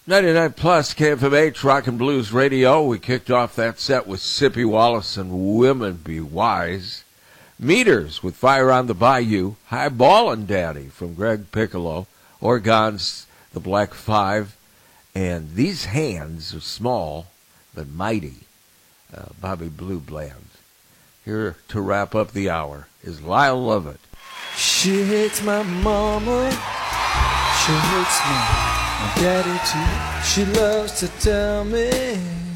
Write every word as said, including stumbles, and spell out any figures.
ninety-nine plus K F M H Rock and Blues Radio. We kicked off that set with Sippy Wallace and Women Be Wise. Meters with Fire on the Bayou. Highballin' Daddy from Greg Piccolo. Oregon's The Black Five. And These Hands Are Small But Mighty. Uh, Bobby Blue Bland. Here to wrap up the hour is Lyle Lovett. She hates my mama. She hates me. My daddy too. She loves to tell me